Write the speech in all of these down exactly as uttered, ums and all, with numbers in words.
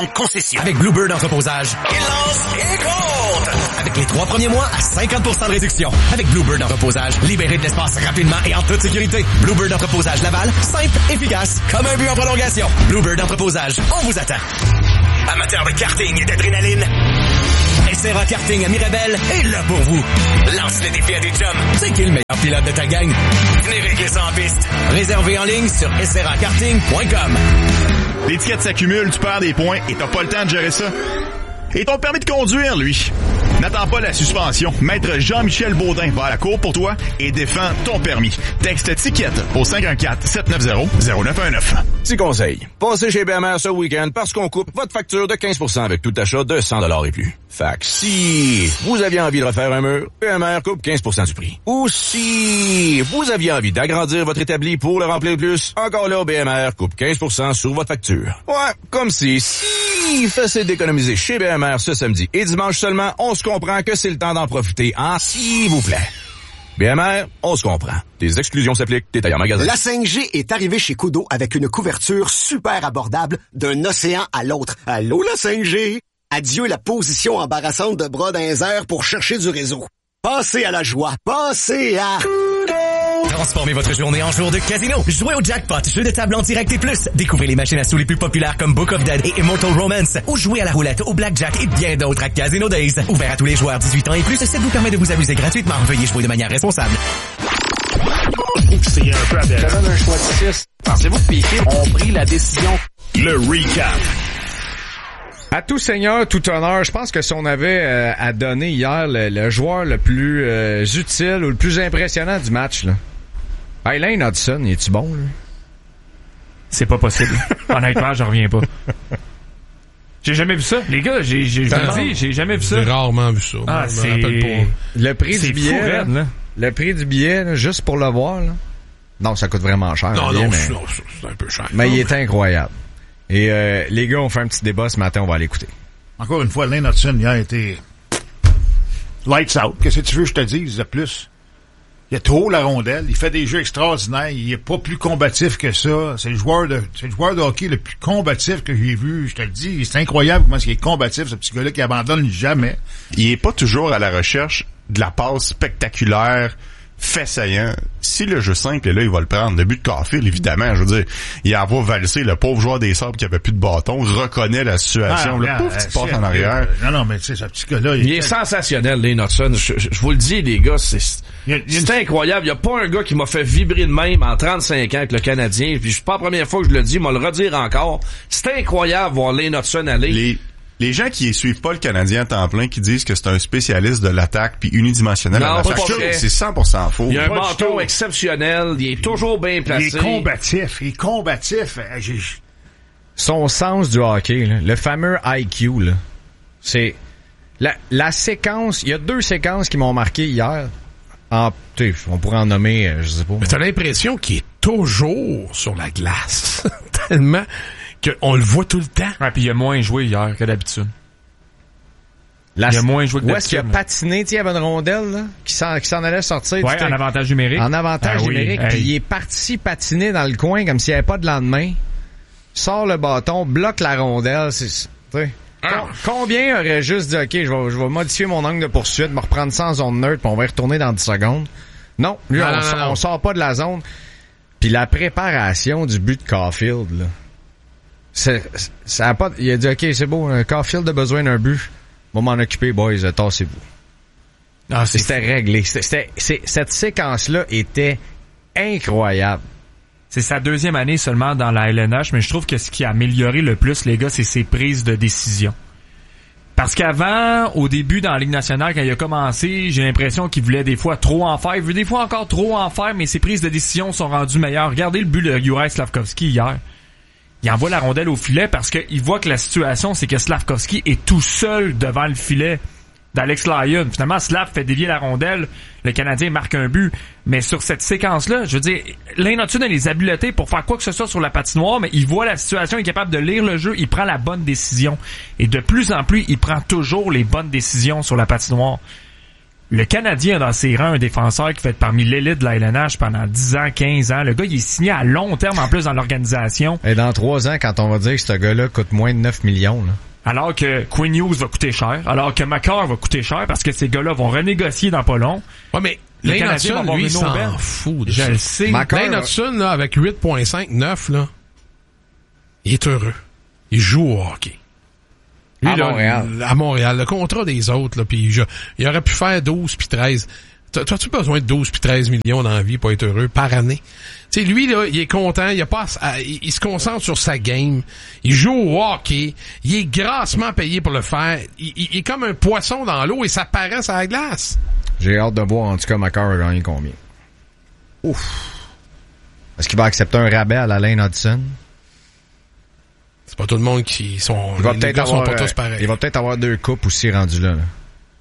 En concession. Avec Bluebird Entreposage. Il lance et compte! Avec les trois premiers mois à cinquante pour cent de réduction. Avec Bluebird Entreposage, libérez de l'espace rapidement et en toute sécurité. Bluebird Entreposage Laval, simple, efficace, comme un but en prolongation. Bluebird Entreposage, on vous attend. Amateurs de karting et d'adrénaline, S R A Karting à Mirabel est là pour vous. Lance le défi à des chums. C'est qui le meilleur pilote de ta gang? Venez régler ça en piste. Réservé en ligne sur s r a karting point com. Les tickets s'accumulent, tu perds des points et t'as pas le temps de gérer ça. Et ton permis de conduire, lui. N'attends pas la suspension. Maître Jean-Michel Baudin va à la cour pour toi et défend ton permis. Texte ticket au cinq un quatre, sept neuf zéro, zéro neuf un neuf. Petit conseil. Passez chez B M R ce week-end parce qu'on coupe votre facture de quinze pour cent avec tout achat de cent dollars et plus. Fait que si vous aviez envie de refaire un mur, B M R coupe quinze pour cent du prix. Ou si vous aviez envie d'agrandir votre établi pour le remplir plus, encore là, B M R coupe quinze pour cent sur votre facture. Ouais, comme si, si facile d'économiser chez B M R ce samedi et dimanche seulement, on se comprend que c'est le temps d'en profiter, hein, s'il vous plaît. B M R, on se comprend. Des exclusions s'appliquent, détails en magasin. La cinq G est arrivée chez Kudo avec une couverture super abordable d'un océan à l'autre. Allô, la cinq G? Adieu la position embarrassante de bras dans les airs pour chercher du réseau. Passez à la joie. Passez à... Transformez votre journée en jour de casino. Jouez au jackpot, jeu de table en direct et plus. Découvrez les machines à sous les plus populaires comme Book of Dead et Immortal Romance. Ou jouez à la roulette, au blackjack et bien d'autres à Casino Days. Ouvert à tous les joueurs dix-huit ans et plus, ça vous permet de vous amuser gratuitement. Veuillez jouer de manière responsable. C'est un peu aberrant. Je donne un choix de six. Pensez-vous que Piquet ont pris la décision? Le recap. À tout seigneur, tout honneur, je pense que si on avait euh, à donner hier le, le joueur le plus euh, utile ou le plus impressionnant du match, là. Hey, Lane Hudson, es-tu bon, là? C'est pas possible. Honnêtement, j'en reviens pas. J'ai jamais vu ça. Les gars, j'ai, j'ai, je vous le dis, j'ai jamais vu ça. J'ai rarement vu ça. Ah, je me c'est... rappelle pas. Le prix c'est du billet, fou, là, raide, là. Le prix du billet, là, juste pour le voir, là. Non, ça coûte vraiment cher. Non, billet, non, mais... non, c'est un peu cher. Mais non, il est incroyable. Et euh, les gars ont fait un petit débat ce matin, on va l'écouter. Encore une fois, Lane Hudson, il a été lights out. Qu'est-ce que tu veux que je te dise de plus? Il a trop la rondelle, il fait des jeux extraordinaires, il est pas plus combatif que ça. C'est le joueur de, c'est le joueur de hockey le plus combatif que j'ai vu, je te le dis. C'est incroyable comment il est combatif, ce petit gars-là qui abandonne jamais. Il est pas toujours à la recherche de la passe spectaculaire, fait saillant. Si le jeu simple est là, il va le prendre. Le but de Caulfield, évidemment, je veux dire, il a va valser le pauvre joueur des Sabres qui avait plus de bâton, reconnaît la situation, ah, le pauvre petit passe en arrière. Non, non, mais tu sais, ce petit gars-là... Il, il est, est sensationnel, Lane Hudson. Je, je, je vous le dis, les gars, c'est, il y a, il y a c'est une... incroyable. Il y a pas un gars qui m'a fait vibrer de même en trente-cinq ans avec le Canadien. Puis c'est pas la première fois que je le dis, moi le redire encore. C'est incroyable voir Lane Hudson aller. Les... Les gens qui suivent pas le Canadien à temps plein, qui disent que c'est un spécialiste de l'attaque puis unidimensionnel non, à l'attaque, c'est cent pour cent faux. Il a un pas menton exceptionnel, il est toujours bien placé. Il est combatif, il est combatif. J'ai... Son sens du hockey, là, le fameux I Q, là, c'est la, la séquence. Il y a deux séquences qui m'ont marqué hier. En, on pourrait en nommer, je sais pas. Mais t'as l'impression qu'il est toujours sur la glace, tellement qu'on le voit tout le temps. Ouais, puis il a moins joué hier que d'habitude. La, il a moins joué que où est-ce qu'il a d'habitude. patiné, tu sais, il y avait une rondelle, là, qui s'en, qui s'en allait sortir. Ouais, en avantage numérique. En avantage ah, numérique, oui. puis Hey. il est parti patiner dans le coin comme s'il n'y avait pas de lendemain. Sort le bâton, bloque la rondelle, c'est, tu sais. Ah. Combien aurait juste dit, OK, je vais, je vais modifier mon angle de poursuite, me reprendre ça en zone neutre, puis on va y retourner dans dix secondes. Non, lui, non, on, non, sort, non. on sort pas de la zone. Puis la préparation du but de Caulfield, là. C'est, ça a pas, il a dit, OK, c'est beau, Caulfield a besoin d'un but. On va m'en occuper, boys, tassez-vous. Ah, c'est c'était fou. réglé. C'était, c'était, c'est, cette séquence-là était incroyable. C'est sa deuxième année seulement dans la L N H, mais je trouve que ce qui a amélioré le plus, les gars, c'est ses prises de décision. Parce qu'avant, au début dans la Ligue nationale, quand il a commencé, j'ai l'impression qu'il voulait des fois trop en faire. Il veut des fois encore trop en faire, mais ses prises de décision sont rendues meilleures. Regardez le but de Juraj Slafkovský hier. Il envoie la rondelle au filet parce qu'il voit que la situation, c'est que Slafkovský est tout seul devant le filet d'Alex Lyon. Finalement, Slav fait dévier la rondelle. Le Canadien marque un but. Mais sur cette séquence-là, je veux dire, Lane Hudson a les habiletés pour faire quoi que ce soit sur la patinoire, mais il voit la situation, il est capable de lire le jeu, il prend la bonne décision. Et de plus en plus, il prend toujours les bonnes décisions sur la patinoire. Le Canadien a dans ses rangs un défenseur qui fait parmi l'élite de la L N H pendant dix ans, quinze ans. Le gars, il est signé à long terme en plus dans l'organisation. Et dans trois ans, quand on va dire que ce gars-là coûte moins de neuf millions, là. Alors que Quinn Hughes va coûter cher, alors que Makar va coûter cher parce que ces gars-là vont renégocier dans pas long. Ouais, mais le Lane Canadien Hudson, va lui, avoir s'en une fout de Je ça. le sais. Lane Hudson, là, avec huit virgule cinq, neuf, là, il est heureux. Il joue au hockey. Lui, à là, Montréal. À Montréal. Le contrat des autres, là, puis je, il aurait pu faire douze puis treize. T'as- T'as-tu besoin de douze puis treize millions dans la vie pour être heureux par année? Tu sais, lui, là, il est content, il a pas à- il, il se concentre sur sa game, il joue au hockey, il est grassement payé pour le faire, il, il- il est comme un poisson dans l'eau et ça paraît sur la glace. J'ai hâte de voir, en tout cas, Makar a gagné combien. Ouf. Est-ce qu'il va accepter un rabais à la Lane Hudson? C'est pas tout le monde qui sont, Il va les peut-être gars sont avoir, pas tous euh, pareils. il va peut-être avoir deux coupes aussi rendus là, là.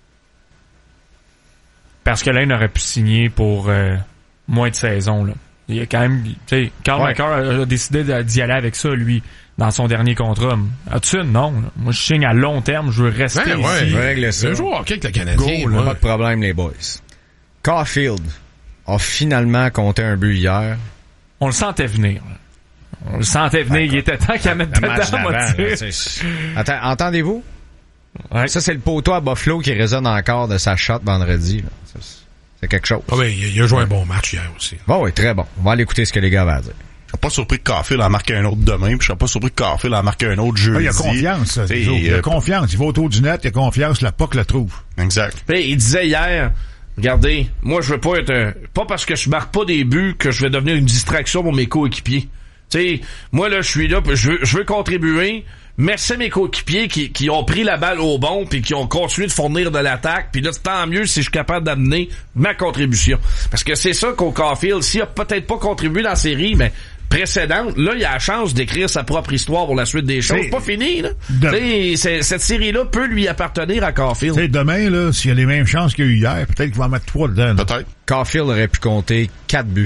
Parce que Lane aurait pu signer pour euh, moins de saison. Là. Il y a quand même, tu sais, Carl Ouais. Makar a décidé de- d'y aller avec ça, lui, dans son dernier contrat. Hudson, non. Là. Moi, je signe à long terme, je veux rester Ben ouais, ici. Je vais régler ça. Il joue au hockey avec le Canadien. Go, là. pas de problème, les boys. Caulfield a finalement compté un but hier. On le sentait venir. Là. On le sentait venir. Il était temps qu'il mette Le match dedans, moi, d'avant, tu là, sais. c'est- Attends, entendez-vous? Ouais. Ça, c'est le poteau à Buffalo qui résonne encore de sa shot vendredi. Là. Ça, c'est- C'est quelque chose. Ah ben, il, il a joué un bon match hier aussi. Bon, oui, très bon. On va aller écouter ce que les gars avaient à dire. Je serais pas surpris que Caulfield en marque un autre demain, puis je serais pas surpris que Caulfield en marque un autre jeudi. Ah, il a confiance, ça. T'sais, Zizou. Il a euh, confiance. Il va autour du net, il a confiance, la P O C le trouve. Exact. Puis, il disait hier, regardez, moi je veux pas être un, pas parce que je marque pas des buts que je vais devenir une distraction pour mes coéquipiers. Tu sais, moi là je suis là, puis je veux, je veux contribuer. Merci à mes coéquipiers qui, qui ont pris la balle au bon puis qui ont continué de fournir de l'attaque. Puis là, tant mieux si je suis capable d'amener ma contribution. Parce que c'est ça qu'au Caulfield, s'il a peut-être pas contribué dans la série, mais précédente, là, il a la chance d'écrire sa propre histoire pour la suite des choses. C'est- C'est pas fini, là. De- Tu sais, c'est- cette série-là peut lui appartenir à Caulfield. Tu sais, demain, là, s'il y a les mêmes chances qu'il y a eu hier, peut-être qu'il va en mettre trois dedans. là. Peut-être. Caulfield aurait pu compter quatre buts.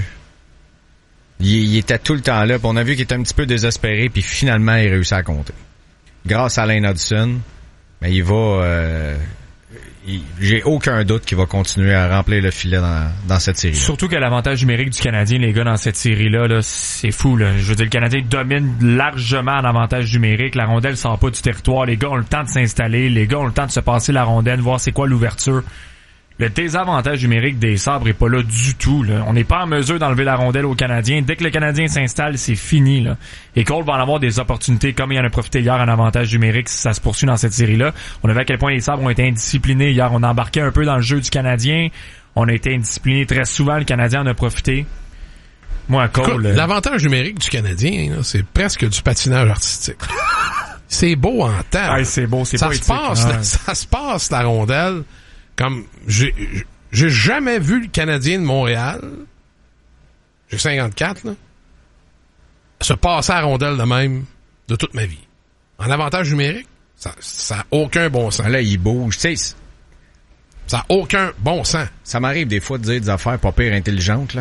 Il, il était tout le temps là, puis on a vu qu'il était un petit peu désespéré, puis finalement, il réussit à compter. Grâce à Lane Hudson, mais il va... Euh, il- j'ai aucun doute qu'il va continuer à remplir le filet dans, dans cette série. Surtout que l'avantage numérique du Canadien, les gars, dans cette série-là, là, c'est fou. Là. Je veux dire, le Canadien domine largement en avantage numérique. La rondelle sort pas du territoire. Les gars ont le temps de s'installer. Les gars ont le temps de se passer la rondelle, voir c'est quoi l'ouverture. Le désavantage numérique des Sabres est pas là du tout. Là. On n'est pas en mesure d'enlever la rondelle au Canadien. Dès que le Canadien s'installe, c'est fini. Là. Et Cole va en avoir des opportunités comme il en a profité hier en avantage numérique si ça se poursuit dans cette série-là. On a vu à quel point les Sabres ont été indisciplinés hier. On embarquait un peu dans le jeu du Canadien. On a été indisciplinés très souvent. Le Canadien en a profité. Moi, Cole... Écoute, euh, l'avantage numérique du Canadien, là, c'est presque du patinage artistique. C'est beau en temps. Ouais, c'est beau, c'est ça poétique. se passe, Ouais. la- ça se passe la rondelle comme j'ai j'ai jamais vu le Canadien de Montréal. J'ai cinquante-quatre là. Se passer à la rondelle de même de toute ma vie. En avantage numérique, ça ça a aucun bon sens. Là, il bouge. Tu sais, Ça a aucun bon sens. ça m'arrive des fois de dire des affaires pas pire intelligentes, là.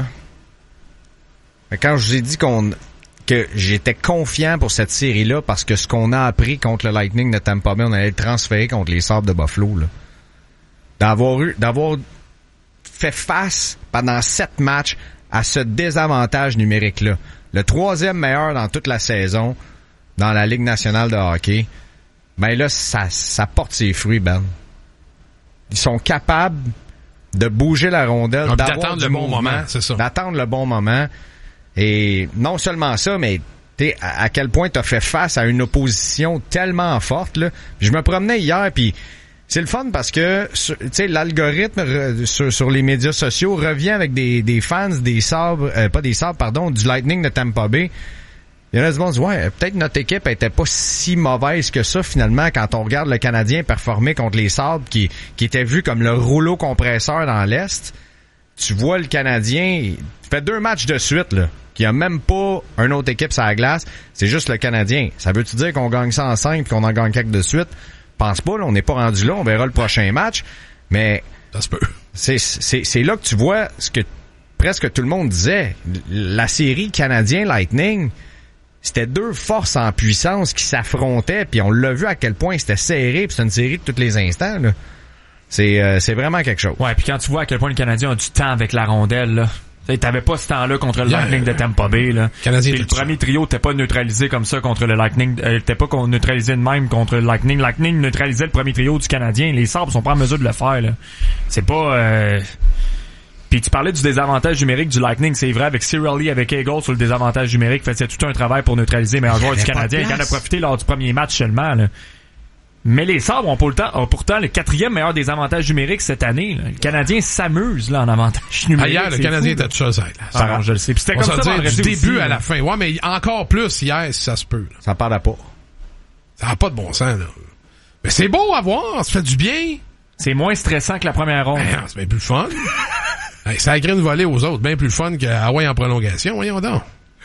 Mais quand je vous ai dit qu'on que j'étais confiant pour cette série-là parce que ce qu'on a appris contre le Lightning de Tampa Bay, on allait le transférer contre les Sabres de Buffalo, là. D'avoir eu, d'avoir fait face pendant sept matchs à ce désavantage numérique-là. Le troisième meilleur dans toute la saison dans la Ligue nationale de hockey. Ben là, ça, ça porte ses fruits, Ben. Ils sont capables de bouger la rondelle, Donc, d'avoir d'attendre du le bon mouvement, moment, c'est ça. d'attendre le bon moment. Et non seulement ça, mais t'sais, à, à quel point t'as fait face à une opposition tellement forte, là. Je me promenais hier, puis c'est le fun parce que tu sais l'algorithme re, sur, sur les médias sociaux revient avec des, des fans des Sabres, euh, pas des Sabres, pardon, du Lightning de Tampa Bay. Il y en a qui vont se dire, ouais, peut-être notre équipe était pas si mauvaise que ça finalement quand on regarde le Canadien performer contre les Sabres qui, qui était vu comme le rouleau compresseur dans l'Est. Tu vois le Canadien, il fait deux matchs de suite, là, qu'il n'y a même pas une autre équipe sur la glace, c'est juste le Canadien. Ça veut-tu dire qu'on gagne ça en cinq et qu'on en gagne quelques de suite? Pense pas, là, on n'est pas rendu là, on verra le prochain match, mais Ça se peut. c'est, c'est, c'est là que tu vois ce que presque tout le monde disait. La série Canadien-Lightning, c'était deux forces en puissance qui s'affrontaient, puis on l'a vu à quel point c'était serré, puis c'est une série de tous les instants, là. C'est, euh, c'est vraiment quelque chose. Ouais, puis quand tu vois à quel point les Canadiens ont du temps avec la rondelle, là. T'sais, t'avais pas ce temps-là contre le yeah. Lightning de Tampa Bay, là. Canadien le premier trio t'es pas neutralisé comme ça contre le Lightning, euh, t'es pas neutralisé de même contre le Lightning. Lightning neutralisait le premier trio du Canadien. Les Sabres sont pas en mesure de le faire, là. C'est pas, euh... Puis tu parlais du désavantage numérique du Lightning, c'est vrai, avec Cirelli, avec Eagle sur le désavantage numérique. Fait c'est tout un travail pour neutraliser les meilleurs joueurs du Canadien. Il en a profité lors du premier match seulement, là. Mais les Sabres ont, pourtant, ont pourtant le quatrième meilleur des avantages numériques cette année. Là. Le Canadien s'amuse là en avantage numérique. Hier, le Canadien était tout seul. Là. Ah, je le sais. Puis c'était comme ça dire, du début aussi, à là. la fin. Ouais, mais encore plus hier, si ça se peut. Là. Ça parle pas. Ça n'a pas de bon sens. Là. Mais c'est beau à voir, ça fait du bien. C'est moins stressant que la première ronde. Ben, c'est bien plus fun. Hey, ça agrée une volée aux autres, bien plus fun que Hawaii en prolongation. Voyons donc.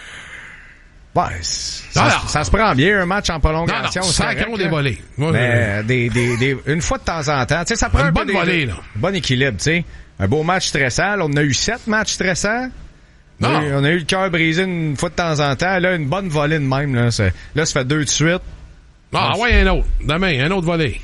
Ouais, ça, non, ça, non. ça se prend bien un match en prolongation. Non, non, ça correct, des volées. Moi, mais des, des, des, une fois de temps en temps, tu sais, ça prend une un bonne peu volée, des, là. Bon équilibre, tu sais. Un beau match stressant. Là, on a eu sept matchs stressants. Non. On a, eu, on a eu le cœur brisé une fois de temps en temps. Là, une bonne volée de même. Là, c'est, là ça fait deux de suite. Ah ouais, un autre. Demain, un autre volée.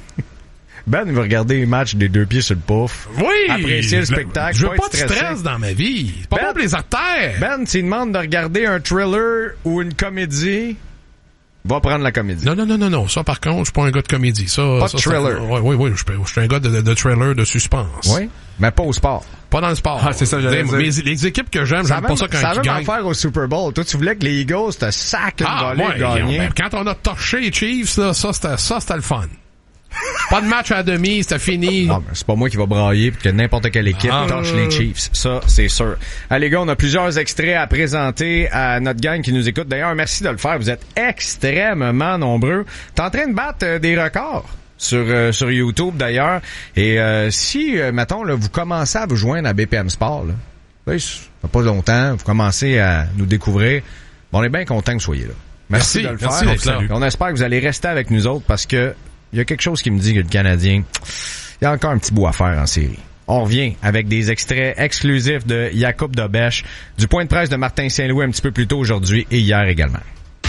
Ben, il va regarder les matchs des deux pieds sur le pouf. Oui! Apprécier le spectacle. Je veux pas, pas de stress dans ma vie. C'est pas Ben, bon pour les artères. Ben, s'il demande de regarder un thriller ou une comédie, va prendre la comédie. Non, non, non, non, non. Ça, par contre, je suis pas un gars de comédie. Ça, pas ça, de thriller. Ça, oui, oui, oui. Je suis un gars de, de, de thriller, de suspense. Oui, mais pas au sport. Pas dans le sport. Ah, c'est ça, j'allais dire. Mais les équipes que j'aime, j'aime pas ça quand ça ils gagnent. Ça va faire au Super Bowl. Toi, tu voulais que les Eagles te sacrent ah, une volée ouais, gagner. Ben, quand on a torché les Chiefs, là, ça, c'était, ça, c'était le fun. Pas de match à la demi, c'était fini. Non, mais c'est pas moi qui va brailler pour que n'importe quelle équipe ah, torche les Chiefs. Ça, c'est sûr. Allez, les gars, on a plusieurs extraits à présenter à notre gang qui nous écoute. D'ailleurs, merci de le faire. Vous êtes extrêmement nombreux. T'es en train de battre euh, des records sur euh, sur YouTube, d'ailleurs. Et euh, si, euh, mettons, là, vous commencez à vous joindre à B P M Sport, là, ben, ça fait pas longtemps, vous commencez à nous découvrir. Bon, on est bien content que vous soyez là. Merci, merci de le merci faire. On espère que vous allez rester avec nous autres parce que il y a quelque chose qui me dit que le Canadien, il y a encore un petit bout à faire en série. On revient avec des extraits exclusifs de Jakub Dobeš, du point de presse de Martin Saint-Louis un petit peu plus tôt aujourd'hui et hier également.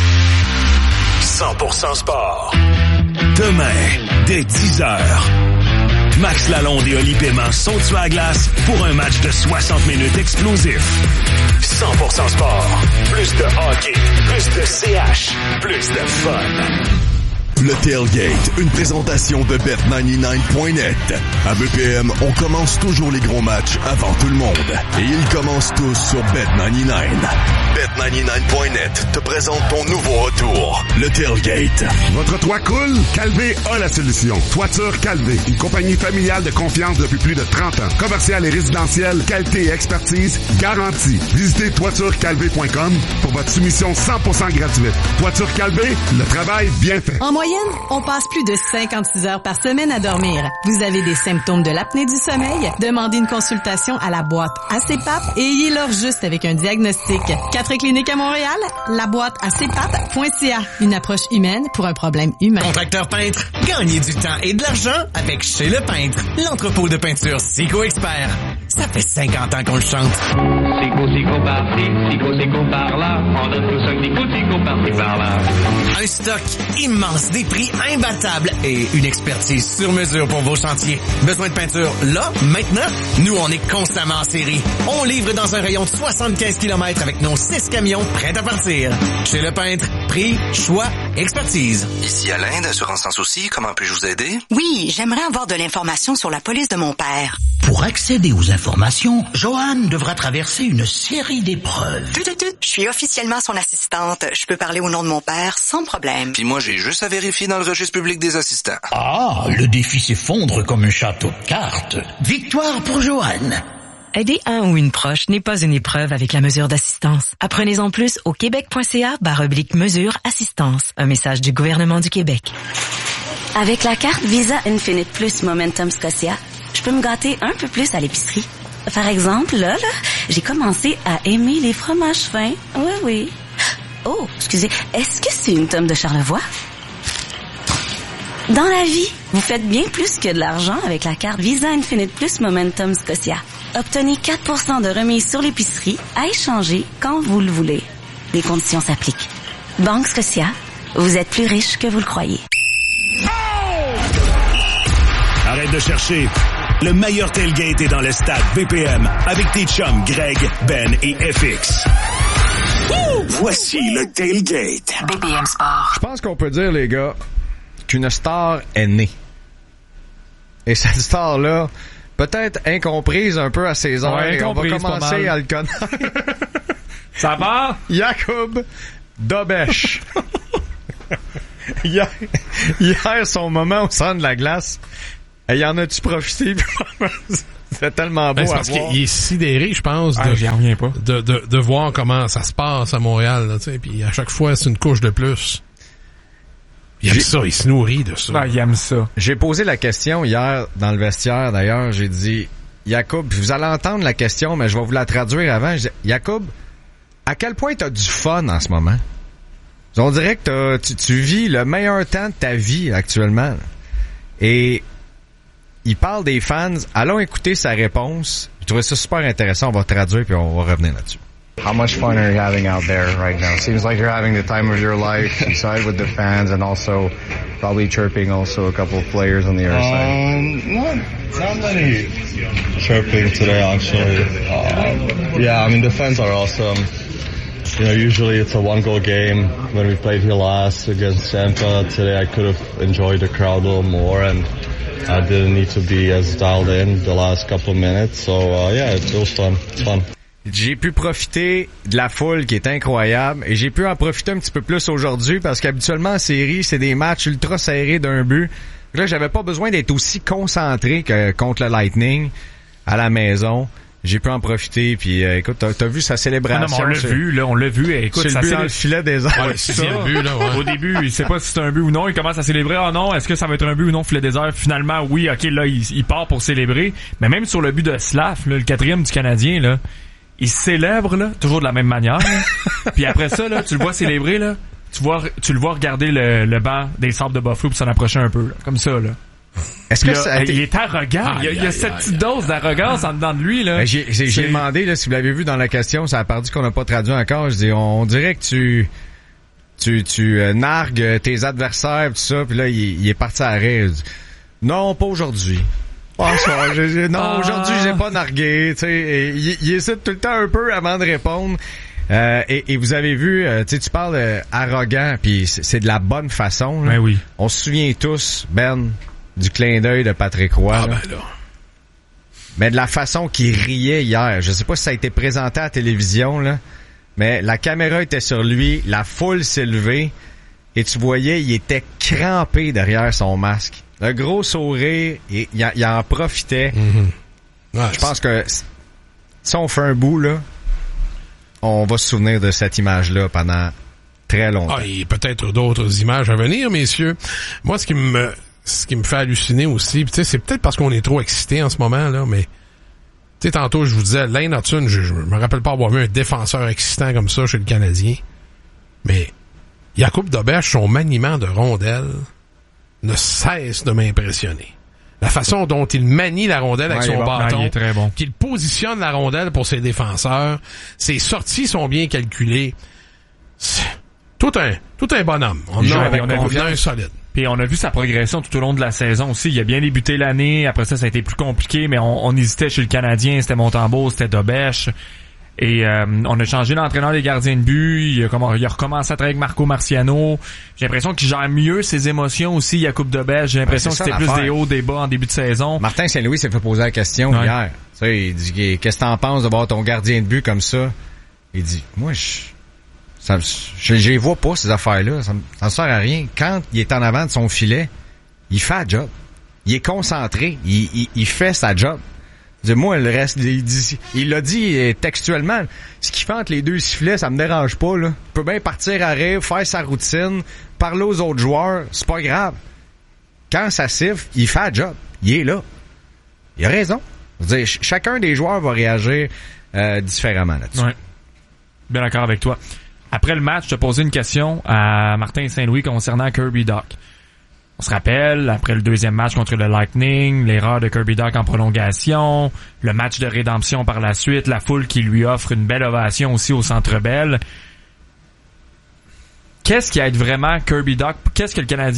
cent pour cent sport. Demain, dès dix heures. Max Lalonde et Oli Paiement sont sur la glace pour un match de soixante minutes explosif. cent pour cent sport. Plus de hockey, plus de C H, plus de fun. Le Tailgate, une présentation de bet quatre-vingt-dix-neuf point net. À B P M, on commence toujours les gros matchs avant tout le monde. Et ils commencent tous sur bet quatre-vingt-dix-neuf. bet quatre-vingt-dix-neuf point net te présente ton nouveau retour, le Tailgate. Votre toit coule? Calvé a la solution. Toiture Calvé, une compagnie familiale de confiance depuis plus de trente ans. Commercial et résidentiel, qualité et expertise garantie. Visitez toiture calvé point com pour votre soumission cent pour cent gratuite. Toiture Calvé, le travail bien fait. En moyenne, on passe plus de cinquante-six heures par semaine à dormir. Vous avez des symptômes de l'apnée du sommeil? Demandez une consultation à la boîte A C P A P et ayez-leur juste avec un diagnostic. Quatre cliniques à Montréal, la boîte A C P A P point C A. Une approche humaine pour un problème humain. Contracteur peintre, gagnez du temps et de l'argent avec Chez le Peintre, l'entrepôt de peinture Sico Expert. Ça fait cinquante ans qu'on le chante. Sico, Sico par-ci, Sico, Sico par-là. On donne tout ça, Sico, Sico par-ci, par-là. Un stock immense, des prix imbattables et une expertise sur mesure pour vos chantiers. Besoin de peinture là, maintenant? Nous, on est constamment en série. On livre dans un rayon de soixante-quinze kilomètres avec nos six camions prêts à partir. Chez le Peintre, prix, choix, expertise. Ici Alain d'Assurance Sans Souci, comment puis-je vous aider? Oui, j'aimerais avoir de l'information sur la police de mon père. Pour accéder aux informations, Joanne devra traverser une série d'épreuves. Tut, tut, tut. Je suis officiellement son assistante. Je peux parler au nom de mon père sans problème. Puis moi, j'ai juste à vérifier dans le registre public des assistants. Ah, le défi s'effondre comme un château de cartes. Victoire pour Joanne. Aider un ou une proche n'est pas une épreuve avec la mesure d'assistance. Apprenez-en plus au québec.ca barre oblique mesure assistance. Un message du gouvernement du Québec. Avec la carte Visa Infinite Plus Momentum Scotia, je peux me gâter un peu plus à l'épicerie. Par exemple, là, là, j'ai commencé à aimer les fromages fins. Oui, oui. Oh, excusez, est-ce que c'est une tome de Charlevoix? Dans la vie, vous faites bien plus que de l'argent avec la carte Visa Infinite Plus Momentum Scotia. Obtenez quatre pour cent de remise sur l'épicerie à échanger quand vous le voulez. Les conditions s'appliquent. Banque Scotia, vous êtes plus riche que vous le croyez. Arrête de chercher. Le meilleur tailgate est dans le stade B P M avec tes chums Greg, Ben et F X. Woo! Voici le tailgate. B P M Sport. Je pense qu'on peut dire, les gars, qu'une star est née. Et cette star-là, peut-être incomprise un peu à ses heures, ouais, et on va commencer à le connaître. Ça va? Jakub Dobeš. hier, hier, son moment au centre de la glace, y en as-tu profité? C'était tellement beau ben, c'est à parce voir. qu'il est sidéré, je pense, ah, de, j'y reviens pas. De, de, de voir comment ça se passe à Montréal. Là, puis à chaque fois, c'est une couche de plus. Il aime ça, il se nourrit de ça. Ah, il aime ça. J'ai posé la question hier dans le vestiaire, d'ailleurs. J'ai dit, Jakub, vous allez entendre la question, mais je vais vous la traduire avant. Je dis, Jakub, à quel point t'as du fun en ce moment? On dirait que t'as, tu, tu vis le meilleur temps de ta vie actuellement. Là. Et il parle des fans. Allons écouter sa réponse. Je trouvais ça super intéressant. On va traduire puis on va revenir là-dessus. How much fun are you having out there right now? Seems like you're having the time of your life inside with the fans and also probably chirping also a couple of players on the other side. Um, not, not many chirping today actually. Um, yeah, I mean the fans are awesome. You know, usually it's a one-goal game. When we played here last against Tampa, today I could have enjoyed the crowd a little more and I didn't need to be as dialed in the last couple of minutes. So uh, yeah, it, it was fun. It's fun. J'ai pu profiter de la foule qui est incroyable et j'ai pu en profiter un petit peu plus aujourd'hui parce qu'habituellement en série, c'est des matchs ultra serrés d'un but. Là, j'avais pas besoin d'être aussi concentré que contre le Lightning à la maison. J'ai pu en profiter puis euh, écoute, t'as, t'as vu sa célébration. Ah non, mais on l'a vu, là, on l'a vu. Écoute, c'est ça le but célé... dans le filet des airs. Ouais, c'est ça. Le but, là, ouais. Au début, il sait pas si c'est un but ou non. Il commence à célébrer. Ah non, est-ce que ça va être un but ou non, filet des airs? Finalement, oui, ok, là, il, il part pour célébrer. Mais même sur le but de Slav, là, le quatrième du Canadien, là, il célèbre, là, toujours de la même manière. Puis après ça, là, tu le vois célébrer, là, tu vois, tu le vois regarder le, le banc des Sabres de Buffalo pour s'en approcher un peu, là, comme ça, là. Est-ce que là, ça a été... il est arrogant. Il y a, il y a cette petite dose d'arrogance en dedans de lui, là. Ben, j'ai, j'ai, j'ai demandé, là, si vous l'avez vu dans la question, ça a paru qu'on n'a pas traduit encore. Je dis, on, on dirait que tu, tu, tu euh, nargues tes adversaires, tout ça, puis là, il, il est parti à rire. Dis, non, pas aujourd'hui. Ah, ça, je, je, non, ah. aujourd'hui, j'ai pas nargué, tu sais. Il, il hésite tout le temps un peu avant de répondre. Euh, et, et vous avez vu, euh, tu parles euh, arrogant, puis c'est, c'est de la bonne façon. Là. Ben oui. On se souvient tous, Ben, du clin d'œil de Patrick Roy. Ah là. ben là. Mais de la façon qu'il riait hier. Je sais pas si ça a été présenté à la télévision, là, mais la caméra était sur lui, la foule s'est levée, et tu voyais, il était crampé derrière son masque. Un gros sourire, et il, il en profitait. Mm-hmm. Ouais, je pense que si on fait un bout, là, on va se souvenir de cette image-là pendant très longtemps. Ah, il y a peut-être d'autres images à venir, messieurs. Moi, ce qui me ce qui me fait halluciner aussi, tu sais, c'est peut-être parce qu'on est trop excités en ce moment, là, mais tu sais, tantôt, je vous disais, Lane Hudson, je, je me rappelle pas avoir vu un défenseur excitant comme ça chez le Canadien, mais Jakub Dobeš, son maniement de rondelle ne cesse de m'impressionner. La façon dont il manie la rondelle avec ouais, son bon. bâton, ah, il est très bon. qu'il positionne la rondelle pour ses défenseurs, ses sorties sont bien calculées. C'est tout un, tout un bonhomme. On a, avec, on a, on a un solide. Puis on a vu sa progression tout au long de la saison aussi. Il a bien débuté l'année. Après ça, ça a été plus compliqué, mais on, on hésitait chez le Canadien. C'était Montembeault, c'était Dobeš. Et euh, on a changé l'entraîneur des gardiens de but. Il a, comment, il a recommencé à travailler avec Marco Marciano. J'ai l'impression qu'il gère mieux ses émotions aussi, Jakub Dobeš. J'ai l'impression ouais, que c'était plus des hauts, des bas en début de saison. Martin Saint-Louis s'est fait poser la question ouais. hier. Tu sais, il dit, qu'est-ce que t'en penses de voir ton gardien de but comme ça? Il dit, moi, je... Ça, je, je les vois pas, ces affaires-là. Ça, ça me sert à rien. Quand il est en avant de son filet, il fait la job. Il est concentré. Il, il, il fait sa job. Je dis, moi, le reste, il dit, il l'a dit textuellement. Ce qu'il fait entre les deux sifflets, ça me dérange pas, là. Il peut bien partir à rire, faire sa routine, parler aux autres joueurs. C'est pas grave. Quand ça siffle, il fait la job. Il est là. Il a raison. Je veux dire, ch- chacun des joueurs va réagir euh, différemment là-dessus. Ouais. Bien d'accord avec toi. Après le match, je te posais une question à Martin Saint-Louis concernant Kirby Dach. On se rappelle, après le deuxième match contre le Lightning, l'erreur de Kirby Dach en prolongation, le match de rédemption par la suite, la foule qui lui offre une belle ovation aussi au Centre Bell. Qu'est-ce qui aide vraiment Kirby Dach? Qu'est-ce que le Canadien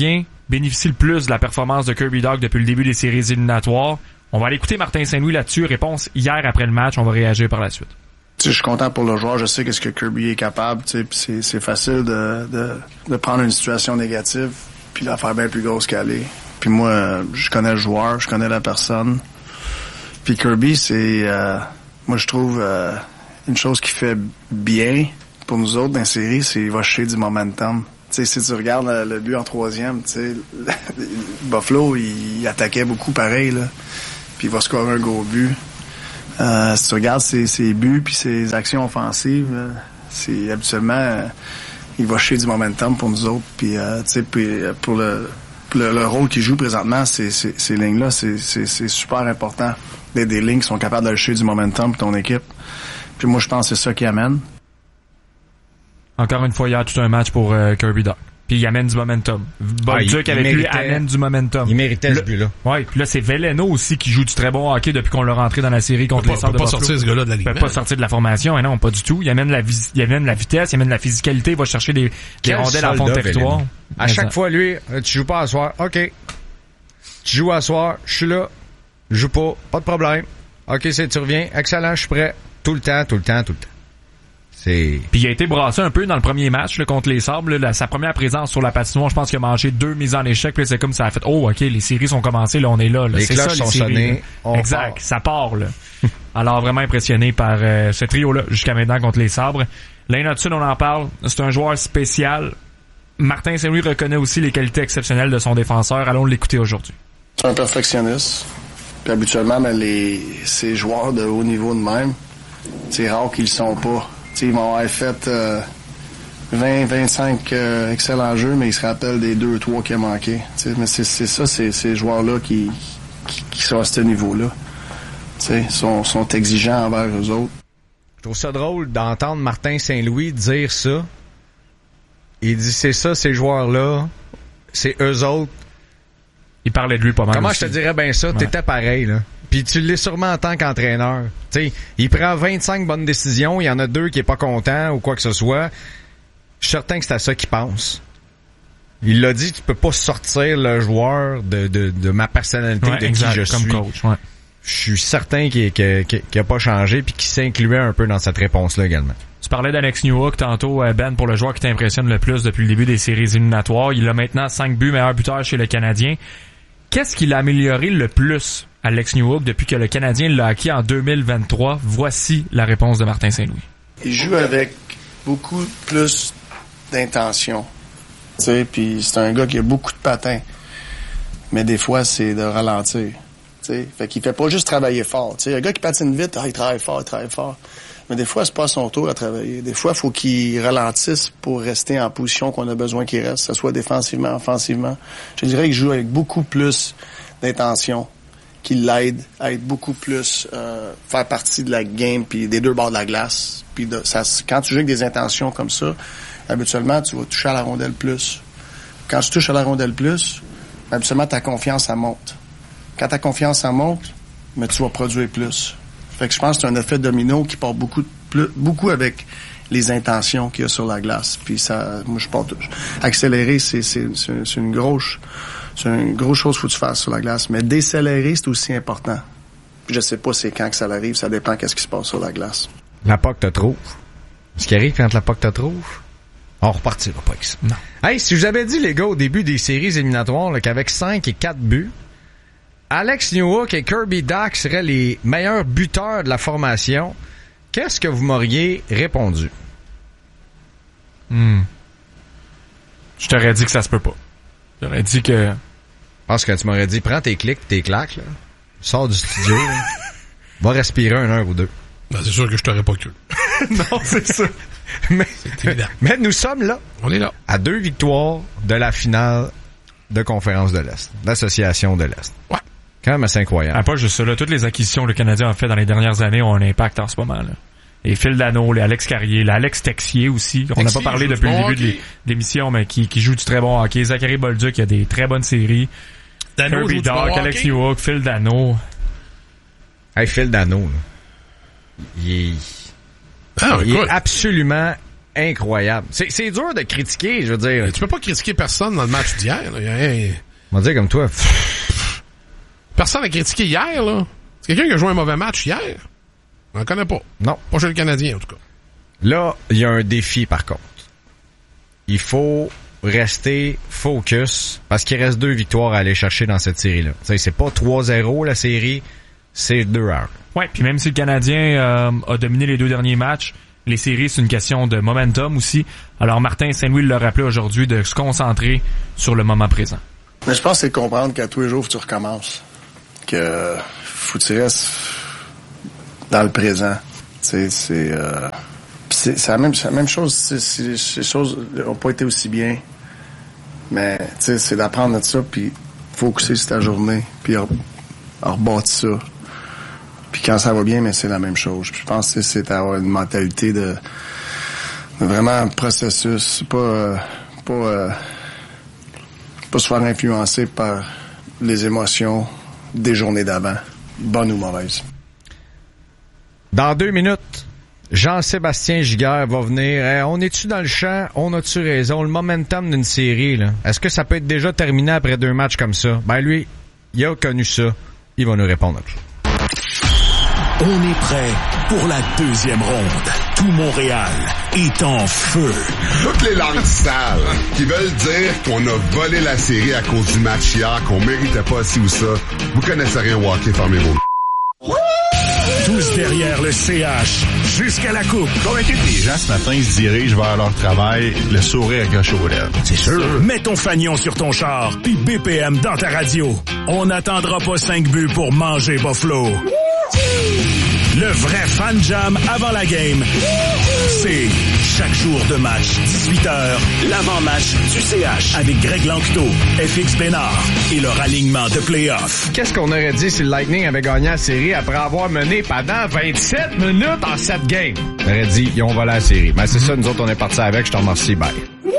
bénéficie le plus de la performance de Kirby Dach depuis le début des séries éliminatoires? On va aller écouter Martin Saint-Louis là-dessus. Réponse hier après le match. On va réagir par la suite. Tu sais, je suis content pour le joueur. Je sais qu'est-ce que Kirby est capable. Tu sais, c'est, c'est facile de, de, de prendre une situation négative puis de la faire bien plus grosse qu'elle est. Puis moi, je connais le joueur, je connais la personne. Puis Kirby, c'est, euh, moi je trouve euh, une chose qui fait bien pour nous autres dans la série, c'est qu'il va chercher du momentum. Tu sais, si tu regardes le, le but en troisième, tu sais, Buffalo, il, il attaquait beaucoup pareil là. Puis il va scorer un gros but. Euh, si tu regardes ses, ses buts puis ses actions offensives, là, c'est habituellement euh, il va chercher du momentum pour nous autres. Puis euh, tu sais, puis pour le, le le rôle qu'il joue présentement, c'est, c'est, ces lignes-là, c'est, c'est, c'est super important d'être des lignes qui sont capables de chercher du momentum pour ton équipe. Puis moi, je pense que c'est ça qui amène. Encore une fois, hier, tout un match pour euh, Kirby Dach. Puis il amène du momentum. Bolduc, ah, avec lui, amène du momentum. Il méritait le, ce but-là. Ouais, puis là, c'est Veleno aussi qui joue du très bon hockey depuis qu'on l'a rentré dans la série contre les Sabres de Buffalo. Il peut pas sortir ce gars-là de la ligue. Il peut pas sortir de la formation, hein, non, pas du tout. Il amène la, vis- il amène la vitesse, il amène la physicalité, il va chercher des, des rondelles à fond de territoire. Veleno. À chaque fois, lui, tu joues pas à soir. OK. Tu joues à soir, je suis là. Je joue pas, pas de problème. OK, c'est, tu reviens. Excellent, je suis prêt. Tout le temps, tout le temps, tout le temps. C'est... Puis il a été brassé un peu dans le premier match là, contre les Sabres. Là, la, sa première présence sur la patinoire, je pense qu'il a mangé deux mises en échec. Puis c'est comme ça a fait, oh ok, les séries sont commencées, là on est là. là. Les c'est cloches ça, sont les séries, sonnées. Exact, part. ça part là. Alors vraiment impressionné par euh, ce trio-là jusqu'à maintenant contre les Sabres. Lane Hutson, on en parle. C'est un joueur spécial. Martin Saint-Louis reconnaît aussi les qualités exceptionnelles de son défenseur. Allons l'écouter aujourd'hui. C'est un perfectionniste. Puis habituellement, ben, les, ces joueurs de haut niveau de même, c'est rare qu'ils le sont pas. T'sais, ils vont avoir fait euh, vingt, vingt-cinq euh, excellents jeux, mais ils se rappellent des deux, trois qui ont manqué. T'sais, mais c'est, c'est ça, c'est ces joueurs-là qui, qui, qui sont à ce niveau-là. Ils sont, sont exigeants envers eux autres. Je trouve ça drôle d'entendre Martin Saint-Louis dire ça. Il dit, c'est ça, ces joueurs-là, c'est eux autres. Il parlait de lui pas mal. Comment aussi. je te dirais bien ça? Ouais. T'étais pareil, là. Puis tu l'es sûrement en tant qu'entraîneur. Tu sais, il prend vingt-cinq bonnes décisions, il y en a deux qui est pas content ou quoi que ce soit. Je suis certain que c'est à ça qu'il pense. Il l'a dit, tu peux pas sortir le joueur de, de, de ma personnalité, ouais, de exact, qui je comme suis. Coach, ouais. Je suis certain qu'il, qu'il, qu'il a pas changé puis qu'il s'incluait un peu dans cette réponse-là également. Tu parlais d'Alex Newhook tantôt, Ben, pour le joueur qui t'impressionne le plus depuis le début des séries éliminatoires. Il a maintenant cinq buts, meilleur buteur chez le Canadien. Qu'est-ce qu'il a amélioré le plus, Alex Newhook, depuis que le Canadien l'a acquis en deux mille vingt-trois? Voici la réponse de Martin Saint-Louis. Il joue avec beaucoup plus d'intention. Tu sais, puis c'est un gars qui a beaucoup de patins. Mais des fois, c'est de ralentir. Tu sais, fait qu'il fait pas juste travailler fort. Tu sais, un gars qui patine vite, ah, il travaille fort, il travaille fort. Mais des fois, c'est pas son tour à travailler. Des fois, il faut qu'il ralentisse pour rester en position qu'on a besoin qu'il reste, que ce soit défensivement, offensivement. Je dirais qu'il joue avec beaucoup plus d'intention, qu'il l'aide à être beaucoup plus euh, faire partie de la game puis des deux bords de la glace. Puis de, ça, quand tu joues avec des intentions comme ça, habituellement, tu vas toucher à la rondelle plus. Quand tu touches à la rondelle plus, habituellement, ta confiance, ça monte. Quand ta confiance, ça monte, mais tu vas produire plus. Fait que je pense que c'est un effet domino qui part beaucoup plus, beaucoup avec les intentions qu'il y a sur la glace. Puis ça, moi je porte accélérer, c'est c'est c'est, c'est une grosse c'est une grosse chose qu'il faut que tu fasses sur la glace. Mais décélérer, c'est aussi important. Puis je sais pas c'est quand que ça arrive, ça dépend qu'est-ce qui se passe sur la glace. La P A C te trouve. Ce qui arrive quand la P A C te trouve, on repartira pas avec ça. Non. Hey, si je vous avais dit les gars au début des séries éliminatoires là, qu'avec cinq et quatre buts, Alex Newhook et Kirby Dach seraient les meilleurs buteurs de la formation, qu'est-ce que vous m'auriez répondu? Hmm. Je t'aurais dit que ça se peut pas. J'aurais dit que... Parce que tu m'aurais dit, prends tes clics tes claques, là. Sors du studio, là. Va respirer une heure ou deux. Ben, c'est sûr que je t'aurais pas cru. Non, c'est ça. mais, c'est évident. Mais nous sommes là. On est là. À deux victoires de la finale de Conférence de l'Est. L'Association de l'Est. Ouais. Quand même assez incroyable. Ah, pas juste ça, là. Toutes les acquisitions que le Canadien a fait dans les dernières années ont un impact en ce moment, là. Les Phil Dano, les Alex Carrier, l'Alex Texier aussi. On n'a pas parlé depuis le début de l'émission, mais qui, qui joue du très bon hockey. Zachary Bolduc, qui a des très bonnes séries. Dano Kirby Dach, bon Alex Newhook, Phil Dano. Hey, Phil Dano, là. Il est, ah, il est absolument incroyable. C'est, c'est dur de critiquer, je veux dire. Tu peux pas critiquer personne dans le match d'hier. Là. Il y a rien... On va dire comme toi. Personne n'a critiqué hier, là. C'est quelqu'un qui a joué un mauvais match hier? On n'en connaît pas. Non. Pas chez le Canadien, en tout cas. Là, il y a un défi, par contre. Il faut rester focus parce qu'il reste deux victoires à aller chercher dans cette série-là. T'sais, c'est pas trois zéro la série, c'est deux un. Ouais, puis même si le Canadien euh, a dominé les deux derniers matchs, les séries, c'est une question de momentum aussi. Alors Martin Saint-Louis l'a rappelé aujourd'hui de se concentrer sur le moment présent. Mais je pense que c'est de comprendre qu'à tous les jours, tu recommences. Que faut que tu restes dans le présent. C'est, c'est, euh, c'est, c'est, la même, c'est la même chose. C'est, c'est, les choses n'ont pas été aussi bien. Mais c'est d'apprendre de ça, puis focuser sur ta journée, puis rebâtir ça. Puis quand ça va bien, mais c'est la même chose. Puis je pense que c'est d'avoir une mentalité de, de vraiment un processus. Pas, euh, pas, euh, pas se faire influencer par les émotions des journées d'avant, bonnes ou mauvaises. Dans deux minutes, Jean-Sébastien Giguère va venir. Hey, on est-tu dans le champ? On a-tu raison? Le momentum d'une série, là, est-ce que ça peut être déjà terminé après deux matchs comme ça? Ben lui, il a connu ça. Il va nous répondre à tout. On est prêt pour la deuxième ronde. Tout Montréal est en feu. Toutes les langues sales qui veulent dire qu'on a volé la série à cause du match hier, qu'on méritait pas ci ou ça. Vous connaissez rien au hockey, fermez-vous. Tous derrière le C H, jusqu'à la coupe. Convaincu que les gens ce matin se dirigent vers leur travail, le sourire accroché aux lèvres. C'est sûr. Mets ton fanion sur ton char, puis B P M dans ta radio. On n'attendra pas cinq buts pour manger Buffalo. Le vrai fan jam avant la game, c'est chaque jour de match, dix-huit heures, l'avant-match du C H avec Greg Lanctot, F X Bénard et leur alignement de play-off. Qu'est-ce qu'on aurait dit si le Lightning avait gagné la série après avoir mené pendant vingt-sept minutes en sept games? On aurait dit, ils ont volé la série. Ben c'est ça, nous autres, on est partis avec, je te remercie, bye.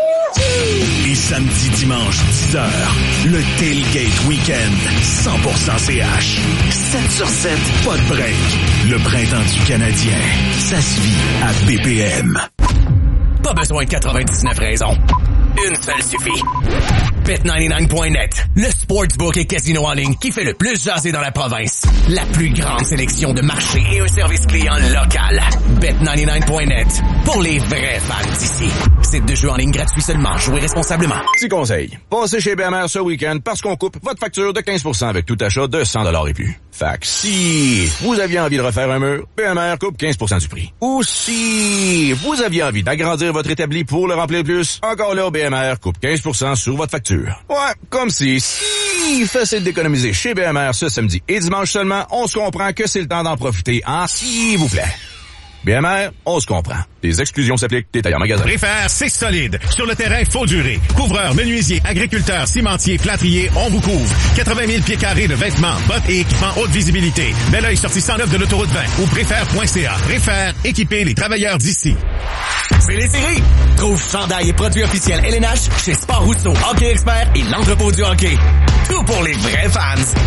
Et samedi, dimanche, dix heures, le Tailgate Weekend, cent pour cent C H. sept sur sept, pas de break. Le printemps du Canadien, ça se vit à B P M. Pas besoin de quatre-vingt-dix-neuf raisons. Une seule suffit. Bet quatre-vingt-dix-neuf point net, le sportsbook et casino en ligne qui fait le plus jaser dans la province. La plus grande sélection de marchés et un service client local. Bet quatre-vingt-dix-neuf point net, pour les vrais fans d'ici. Site de jeu en ligne gratuit seulement. Jouez responsablement. Petit conseil. Passez chez B M R ce week-end parce qu'on coupe votre facture de quinze pour cent avec tout achat de cent dollars et plus. Fait que si vous aviez envie de refaire un mur, B M R coupe quinze pour cent du prix. Ou si vous aviez envie d'agrandir votre établi pour le remplir plus, encore là, B M R coupe quinze pour cent sur votre facture. Ouais, comme si, si facile d'économiser chez B M R ce samedi et dimanche seulement, on se comprend que c'est le temps d'en profiter, hein, s'il vous plaît. B M R, on se comprend. Les exclusions s'appliquent, détails en magasin. Préfère, c'est solide. Sur le terrain, faut durer. Couvreurs, menuisiers, agriculteurs, cimentiers, plâtriers, on vous couvre. quatre-vingt mille pieds carrés de vêtements, bottes et équipements haute visibilité. Bel oeil sorti cent neuf de l'autoroute vingt ou préfère point c a. Préfère, équiper les travailleurs d'ici. C'est les séries. Trouve chandail et produits officiels L N H chez Sport Rousseau, Hockey Expert et l'entrepôt du hockey. Tout pour les vrais fans.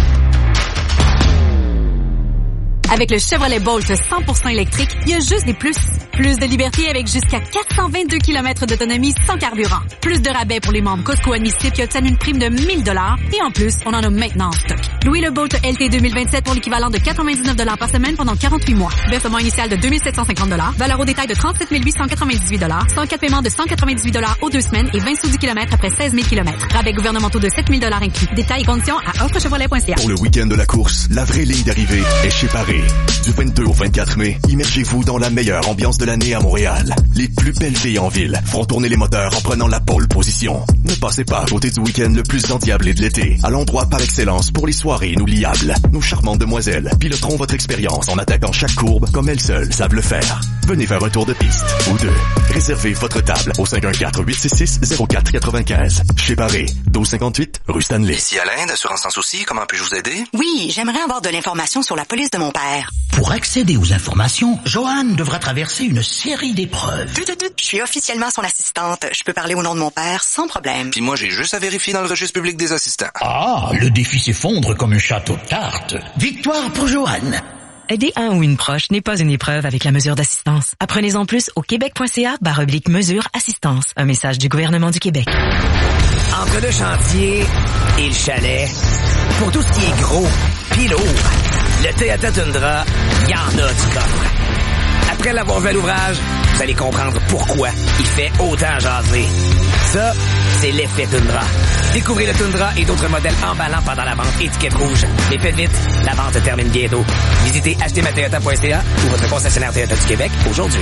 Avec le Chevrolet Bolt cent pour cent électrique, il y a juste des plus. Plus de liberté avec jusqu'à quatre cent vingt-deux kilomètres d'autonomie sans carburant. Plus de rabais pour les membres Costco admissifs qui obtiennent une prime de mille dollars. Et en plus, on en a maintenant en stock. Louez le Bolt L T deux mille vingt-sept pour l'équivalent de quatre-vingt-dix-neuf dollars par semaine pendant quarante-huit mois. Versement initial de deux mille sept cent cinquante dollars. Valeur au détail de trente-sept mille huit cent quatre-vingt-dix-huit dollars. Sans quatre paiements de cent quatre-vingt-dix-huit dollars aux deux semaines et vingt sous du kilomètre après seize mille kilomètres. Rabais gouvernementaux de sept mille dollars inclus. Détails et conditions à offre chevrolet point c a. Pour le week-end de la course, la vraie ligne d'arrivée est chez Paré. Du vingt-deux au vingt-quatre mai, immergez-vous dans la meilleure ambiance de l'année à Montréal. Les plus belles filles en ville feront tourner les moteurs en prenant la pole position. Ne passez pas à côté du week-end le plus endiablé de l'été, à l'endroit par excellence pour les soirées inoubliables. Nos charmantes demoiselles piloteront votre expérience en attaquant chaque courbe comme elles seules savent le faire. Venez faire un tour de piste ou deux. Réservez votre table au cinq un quatre, huit six six, zéro quatre neuf cinq. Chez Paré, douze cinquante-huit, rue Stanley. Ici Alain, d'Assurance Sans Souci, comment puis-je vous aider? Oui, j'aimerais avoir de l'information sur la police de mon père. Pour accéder aux informations, Joanne devra traverser une série d'épreuves. Tout, tout, tout. Je suis officiellement son assistante. Je peux parler au nom de mon père sans problème. Puis moi, j'ai juste à vérifier dans le registre public des assistants. Ah, le défi s'effondre comme un château de cartes. Victoire pour Joanne. Aider un ou une proche n'est pas une épreuve avec la mesure d'assistance. Apprenez-en plus au québec.ca barre oblique mesure assistance. Un message du gouvernement du Québec. Entre le chantier et le chalet, pour tout ce qui est gros pis lourd, le Toyota Tundra, y en a du coffre. Après l'avoir vu à l'ouvrage, vous allez comprendre pourquoi il fait autant jaser. Ça, c'est l'effet Tundra. Découvrez le Tundra et d'autres modèles emballants pendant la vente étiquette rouge. Mais faites vite, la vente se termine bientôt. Visitez acheter ma toyota point c a ou votre concessionnaire Toyota du Québec aujourd'hui.